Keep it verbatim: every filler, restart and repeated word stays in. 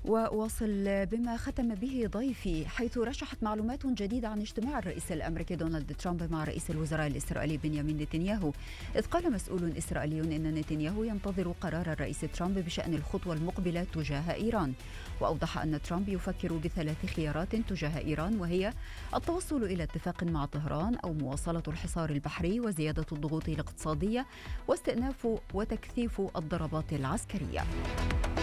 وأواصل بما ختم به ضيفي، حيث رشحت معلومات جديدة عن اجتماع الرئيس الأمريكي دونالد ترامب مع رئيس الوزراء الإسرائيلي بنيامين نتنياهو، إذ قال مسؤول إسرائيلي إن نتنياهو ينتظر قرار الرئيس ترامب بشأن الخطوة المقبلة تجاه إيران. وأوضح أن ترامب يفكر بثلاث خيارات تجاه إيران، وهي التوصل إلى اتفاق مع طهران، أو مواصلة الحصار البحري وزيادة الضغوط الاقتصادية، واستئناف وتكثيف الضربات العسكرية.